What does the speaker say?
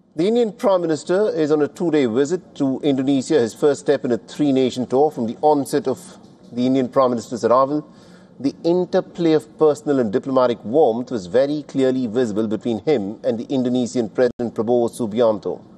The Indian Prime Minister is on a two-day visit to Indonesia, his first step in a three-nation tour. From the onset of the Indian Prime Minister's arrival, the interplay of personal and diplomatic warmth was very clearly visible between him and the Indonesian President Prabowo Subianto.